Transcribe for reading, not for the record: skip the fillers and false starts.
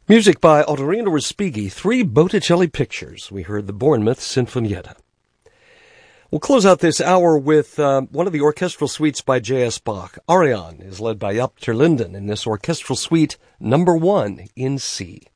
Music by Ottorino Respighi, 3 Botticelli pictures. We heard the Bournemouth Sinfonietta. We'll close out this hour with one of the orchestral suites by J.S. Bach. Ariane is led by Jaap ter Linden in this orchestral suite, number 1 in C.